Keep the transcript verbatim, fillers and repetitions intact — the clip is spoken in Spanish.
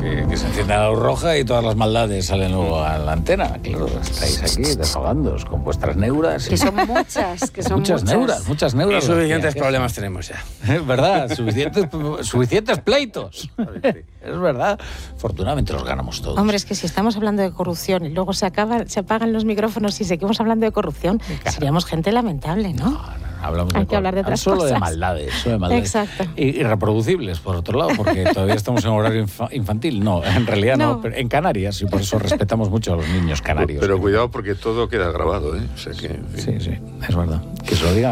que, que se enciende la luz roja y todas las maldades salen luego a la antena. Claro, estáis aquí desahogándoos con vuestras neuras. Que son muchas, que son muchas. Muchas neuras, muchas neuras. Y suficientes problemas tenemos ya. Es verdad, suficientes, suficientes pleitos. Es verdad. Afortunadamente los ganamos todos. Hombre, es que si estamos hablando de corrupción y luego se, acaba, se apagan los micrófonos y seguimos hablando de corrupción, claro. Seríamos gente lamentable, ¿no? No, no. Hablamos Hay de que hablar de otras solo cosas. de maldades, solo de maldades. Exacto. Y, y reproducibles, por otro lado, porque todavía estamos en horario infa- infantil. No, en realidad no. no, pero en Canarias, y por eso respetamos mucho a los niños canarios. Pero cuidado porque todo queda grabado, ¿eh? O sea que, en fin. Sí, sí, es verdad. Que se lo diga